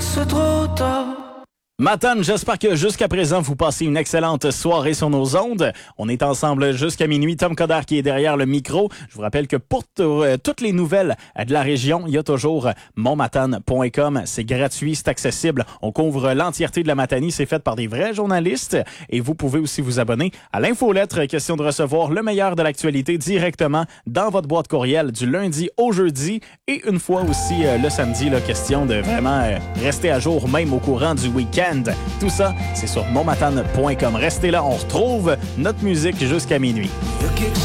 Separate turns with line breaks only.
que c'est trop tard.
Matane, j'espère que jusqu'à présent, vous passez une excellente soirée sur nos ondes. On est ensemble jusqu'à minuit. Tom Coderre qui est derrière le micro. Je vous rappelle que pour toutes les nouvelles de la région, il y a toujours monmatane.com. C'est gratuit, c'est accessible. On couvre l'entièreté de la Matanie. C'est fait par des vrais journalistes. Et vous pouvez aussi vous abonner à l'infolettre. Question de recevoir le meilleur de l'actualité directement dans votre boîte courriel du lundi au jeudi. Et une fois aussi le samedi, là, question de vraiment rester à jour, même au courant du week-end. Tout ça, c'est sur monmatane.com. Restez là, on retrouve notre musique jusqu'à minuit.